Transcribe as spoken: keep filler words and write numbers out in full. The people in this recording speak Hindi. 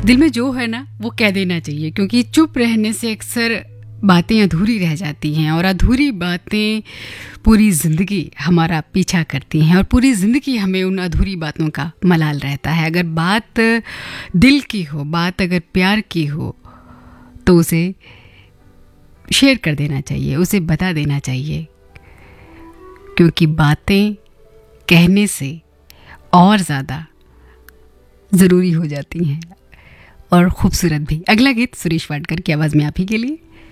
दिल में जो है ना वो कह देना चाहिए, क्योंकि चुप रहने से अक्सर बातें अधूरी रह जाती हैं और अधूरी बातें पूरी ज़िंदगी हमारा पीछा करती हैं और पूरी ज़िंदगी हमें उन अधूरी बातों का मलाल रहता है। अगर बात दिल की हो, बात अगर प्यार की हो, तो उसे शेयर कर देना चाहिए, उसे बता देना चाहिए, क्योंकि बातें कहने से और ज़्यादा ज़रूरी हो जाती हैं और ख़ूबसूरत भी। अगला गीत सुरेश वाडकर की आवाज़ में आप ही के लिए,